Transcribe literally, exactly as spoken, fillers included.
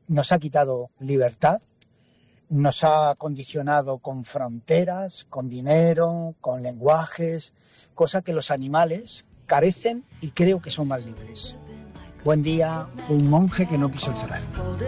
nos ha quitado libertad, nos ha condicionado con fronteras, con dinero, con lenguajes, cosa que los animales carecen y creo que son más libres. Buen día, un monje que no quiso el Ferrari.